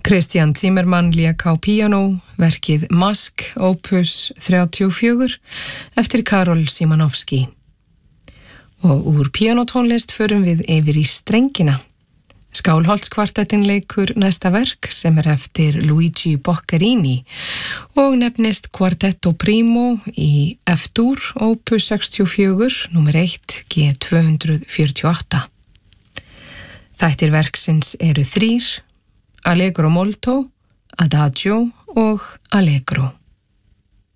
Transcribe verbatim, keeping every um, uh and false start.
Christian Zimmermann lék á píanó verkið Mask opus þrjátíu og fjögur eftir Karol Szymanowski. Og úr píanótónlist förum við yfir í strengina. Skálholtskvartettin leikur næsta verk sem er eftir Luigi Boccherini og nefnist Quartetto Primo í F-dur opus sextíu og fjögur, númer eitt, G tvö hundruð fjörutíu og átta. Þættir verksins eru þrír, Allegro molto, Adagio og Allegro.